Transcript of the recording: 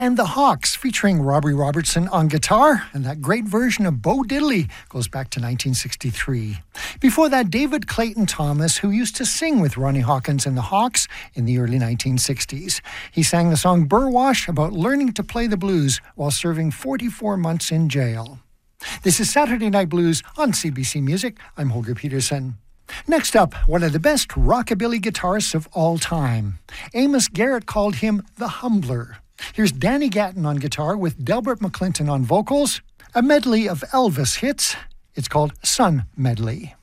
And the Hawks, featuring Robbie Robertson on guitar, and that great version of Bo Diddley goes back to 1963. Before that, David Clayton Thomas, who used to sing with Ronnie Hawkins and the Hawks in the early 1960s. He sang the song Burwash about learning to play the blues while serving 44 months in jail. This is Saturday Night Blues on CBC Music. I'm Holger Peterson. Next up, one of the best rockabilly guitarists of all time. Amos Garrett called him the Humbler. Here's Danny Gatton on guitar with Delbert McClinton on vocals, a medley of Elvis hits. It's called Sun Medley.